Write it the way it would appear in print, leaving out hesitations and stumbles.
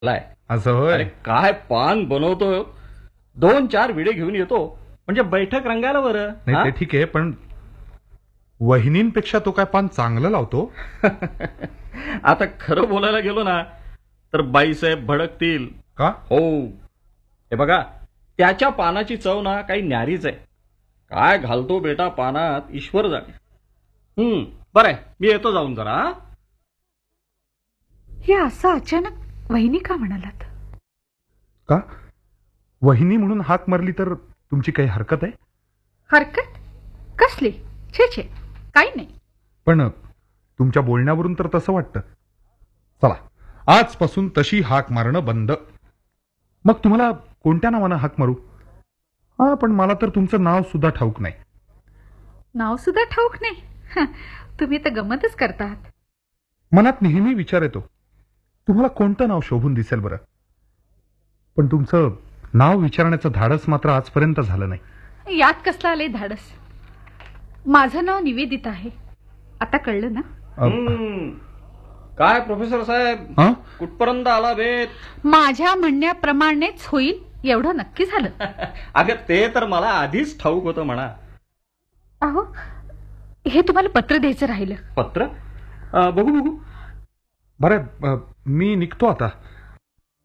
लाय असं होय. अरे काय पान बनवतो, 2-4 विडे घेऊन येतो, म्हणजे बैठक रंगायला बरं. नाही ते ठीक आहे, पण वहिनींपेक्षा तो काय पान चांगलं लावतो. आता खरं बोलायला गेलो ना तर बाईसाहेब भडकतील. का? हो, हे बघा, त्याच्या पानाची चव ना काही न्यारीच आहे. काय घालतो बेटा पानात, ईश्वर जाणे. बरं आहे, मी येतो जाऊन जरा. हे असं अचानक वहिनी का म्हणालात? का? वहिनी म्हणून हाक मारली तर तुमची काही हरकत आहे? हरकत कसली? छे छे, काही नाही. पण तुमच्या बोलण्यावरून तर तसं वाटतं. चला, आजपासून तशी हाक मारणं बंद. मग तुम्हाला कोणत्या नावानं हाक मारू? हा, पण मला तर तुमचं नाव सुद्धा ठाऊक नाही. नाव सुद्धा ठाऊक नाही? तुम्ही तर गमतच करतात. मनात नेहमी विचार येतो, तुम्हाला कोणतं नाव शोभून दिसेल बरं. पण तुमचं नाव विचारण्याचं धाडस मात्र आजपर्यंत झालं नाही. यात कसलं आलंय धाडस? माझं नाव निवेदिता आहे, आता कळलं ना? काय प्रोफेसर साहेब, हं? कुठपर्यंत आला बेत? माझ्या म्हणण्याप्रमाणेच होईल एवढं नक्की झालं. अगं ते तर मला आधीच ठाऊक होतं म्हणा. अहो, हे तुम्हाला पत्र द्यायचं राहिलं. पत्र? बघू बघू. बरं, मी निघतो आता.